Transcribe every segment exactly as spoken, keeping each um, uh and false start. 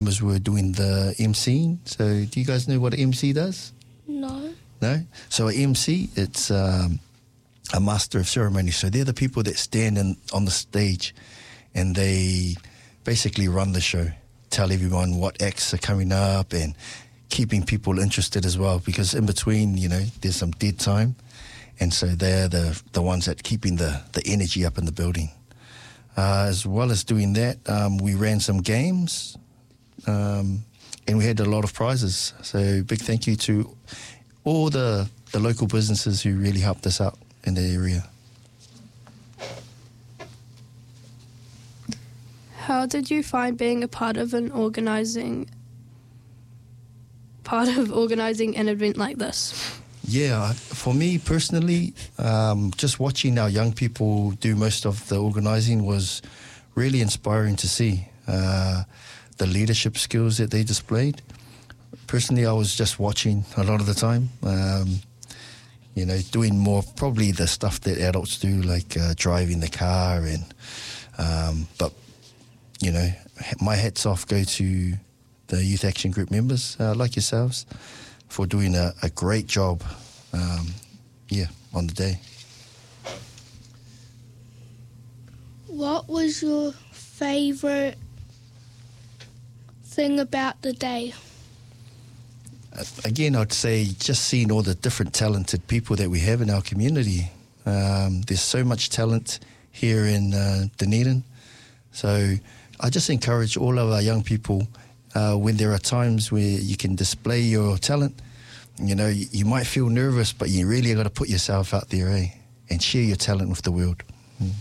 members were doing the emceeing. So do you guys know what an M C does? No. No? So an M C, it's um, a master of ceremony. So they're the people that stand in, on the stage and they basically run the show, tell everyone what acts are coming up and keeping people interested as well, because in between, you know, there's some dead time. And so they're the, the ones that keeping the, the energy up in the building. Uh, as well as doing that, um, we ran some games um, and we had a lot of prizes. So big thank you to all the, the local businesses who really helped us out in the area. How did you find being a part of an organising part of organising an event like this? Yeah, for me personally, um, just watching our young people do most of the organising was really inspiring to see. Uh, the leadership skills that they displayed. Personally, I was just watching a lot of the time, um, you know, doing more probably the stuff that adults do, like uh, driving the car. and um, But, you know, my hats off go to the Youth Action Group members, uh, like yourselves, for doing a, a great job, um, yeah, on the day. What was your favourite thing about the day? Uh, again, I'd say just seeing all the different talented people that we have in our community. Um, there's so much talent here in uh, Dunedin. So I just encourage all of our young people, uh, when there are times where you can display your talent, you know, you, you might feel nervous, but you really got to put yourself out there, eh? And share your talent with the world. Mm.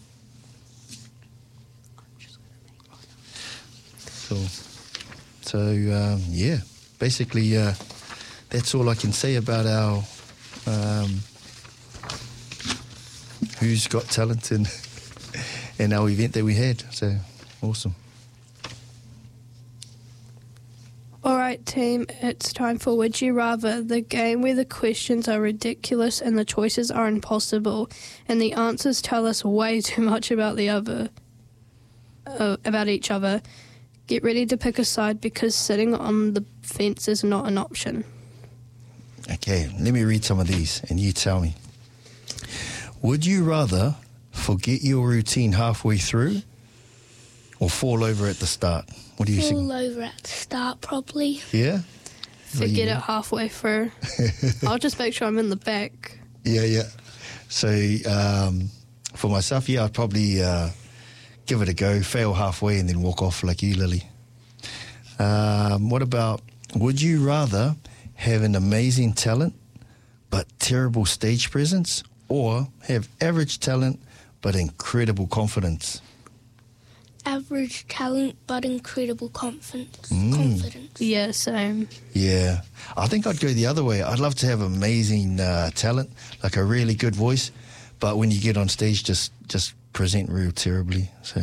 Cool. So, um, yeah, basically uh, that's all I can say about our um, who's got talent in, in our event that we had. So, awesome. All right, team, it's time for Would You Rather, the game where the questions are ridiculous and the choices are impossible, and the answers tell us way too much about the other, uh, about each other. Get ready to pick a side because sitting on the fence is not an option. Okay, let me read some of these and you tell me. Would you rather forget your routine halfway through or fall over at the start? What do you think? Fall over at the start, probably. Yeah? Forget you it halfway through. I'll just make sure I'm in the back. Yeah, yeah. So um, for myself, yeah, I'd probably uh, give it a go, fail halfway and then walk off like you, Lily. Um, what about, would you rather have an amazing talent but terrible stage presence, or have average talent but incredible confidence? Average talent but incredible confidence. Mm. confidence. Yeah, same. Yeah, I think I'd go the other way. I'd love to have amazing uh, talent, like a really good voice, but when you get on stage, just just present real terribly. So,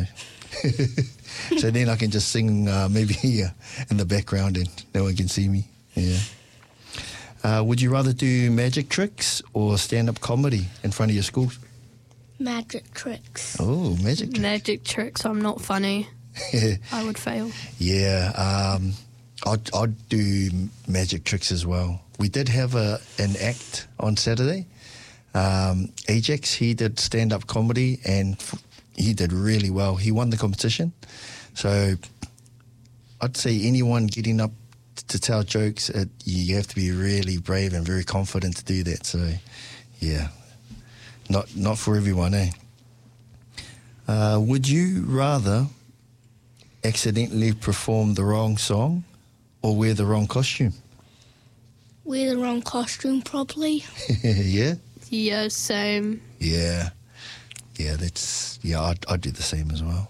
so then I can just sing uh, maybe uh, in the background and no one can see me. Yeah. Uh, would you rather do magic tricks or stand-up comedy in front of your school? Magic tricks. Oh, magic tricks. Magic tricks, I'm not funny. I would fail. Yeah, um, I'd, I'd do magic tricks as well. We did have a an act on Saturday. Um, Ajax, he did stand-up comedy and f- he did really well. He won the competition. So I'd say anyone getting up to tell jokes, it, you have to be really brave and very confident to do that. So, yeah, not not for everyone, eh? Uh, would you rather accidentally perform the wrong song or wear the wrong costume? Wear the wrong costume, probably. Yeah? Yeah, same. Yeah. Yeah, that's... Yeah, I'd, I'd do the same as well.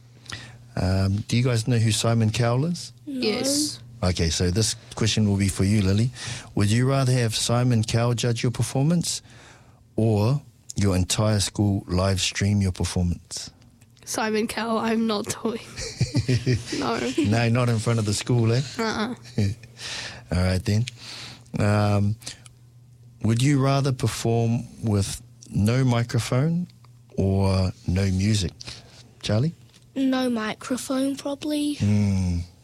Um, do you guys know who Simon Cowell is? No. Yes. Okay, so this question will be for you, Lily. Would you rather have Simon Cowell judge your performance or your entire school live stream your performance? Simon Cowell, I'm not doing. No. No, not in front of the school, eh? Uh-uh. All right, then. Um, would you rather perform with no microphone or no music? Charlie? No microphone, probably. Mm,